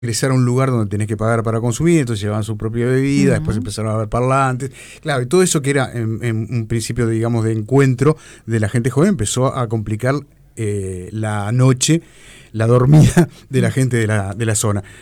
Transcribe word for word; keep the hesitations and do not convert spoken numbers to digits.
ingresar a un lugar donde tenés que pagar para consumir, entonces llevaban su propia bebida, uh-huh. Después empezaron a haber parlantes, claro, y todo eso que era en, en un principio, digamos, de encuentro de la gente joven, empezó a complicar eh, la noche, la dormida de la gente de la, de la zona.